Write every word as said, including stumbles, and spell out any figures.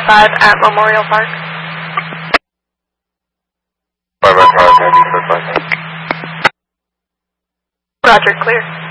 five at Memorial Park. five at five, ninety-five. Roger, clear.